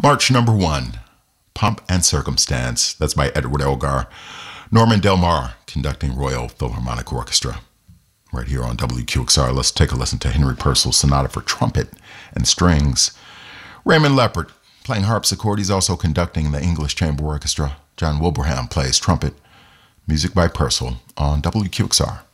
March number 1, Pomp and Circumstance. That's by Edward Elgar. Norman Del Mar conducting Royal Philharmonic Orchestra. Right here on WQXR, let's take a listen to Henry Purcell's Sonata for Trumpet and Strings. Raymond Leppard playing harpsichord. He's also conducting the English Chamber Orchestra. John Wilbraham plays trumpet. Music by Purcell on WQXR.